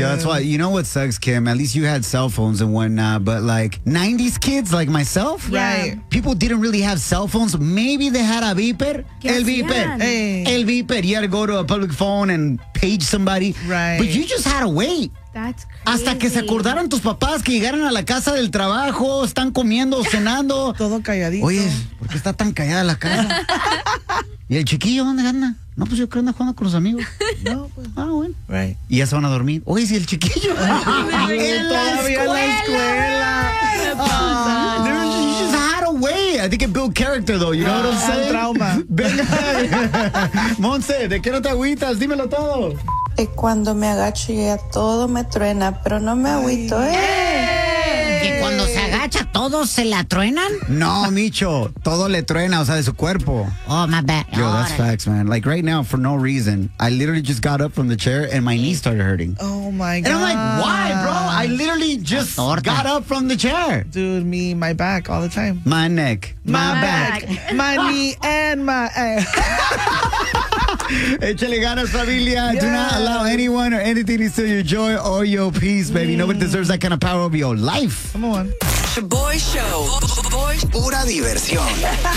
Yeah, that's why. You know what sucks, Kim? At least you had cell phones and whatnot, but like 90s kids like myself, Right. people didn't really have cell phones. Maybe they had a beeper. El beeper. El beeper. You had to go to a public phone and page somebody. Right. But you just had to wait. That's crazy. Hasta que se acordaran tus papás que llegaran a la casa del trabajo, están comiendo, cenando. Todo calladito. Oye, ¿por qué está tan callada la casa? ¿Y el chiquillo dónde anda? No, pues yo creo que anda jugando con los amigos. No, pues. Ah, bueno. Right. Y ya se van a dormir. Oye, si el chiquillo. Todavía en la escuela. You just had to wait. I think it built character, though. You know what I'm saying? Trauma. Venga. Monse, ¿de qué no te agüitas? Dímelo todo. Cuando me agacho ya todo me truena, pero no me agüito, Que cuando se agacha, ¿todos se la truenan? No, Micho. Todo le truena, o sea, de su cuerpo. Oh, my bad. Yo, that's Órale. facts, man. Like right now, for no reason, I literally just got up from the chair and my knee started hurting. Oh, my God. And I'm like, why, bro? I literally just got up from the chair. Dude, my back all the time. My neck, my back. My knee and my ass. Échale ganas, familia. Do not allow anyone or anything to steal your joy or your peace, baby. Nobody deserves that kind of power over your life. Come on. The Boy Show. Pura diversión.